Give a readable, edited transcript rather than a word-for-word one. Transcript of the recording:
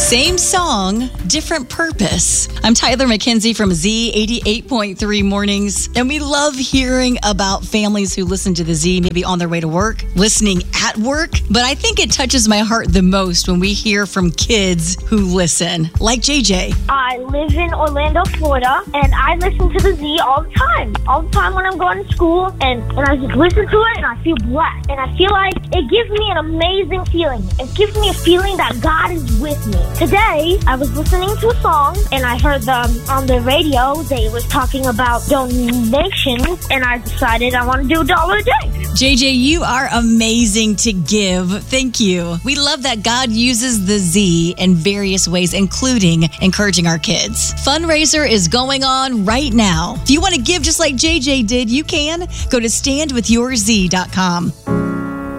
Same song, different purpose. I'm Tyler McKenzie from Z 88.3 Mornings, and we love hearing about families who listen to the Z, maybe on their way to work, listening at work. But I think it touches my heart the most when we hear from kids who listen, like JJ. I live in Orlando, Florida, and I listen to the Z all the time. All the time when I'm going to school, and I just listen to it, and I feel blessed. And I feel like it gives me an amazing feeling. It gives me a feeling that God is with me. Today, I was listening to a song, and I heard them on the radio. They was talking about donations, and I decided I want to do $1 a day. JJ, you are amazing to give. Thank you. We love that God uses the Z in various ways, including encouraging our kids. Fundraiser is going on right now. If you want to give just like JJ did, you can. Go to standwithyourz.com.